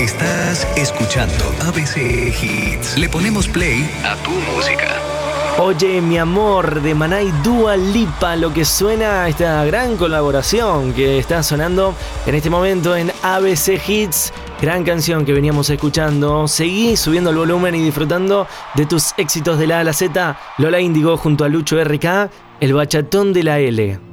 Estás escuchando ABC Hits. Le ponemos play a tu música. Oye, mi amor, de Maná y Dua Lipa, lo que suena esta gran colaboración que está sonando en este momento en ABC Hits. Gran canción que veníamos escuchando. Seguí subiendo el volumen y disfrutando de tus éxitos de la A a la Z. Lola Índigo junto a Lucho RK, el bachatón de la L.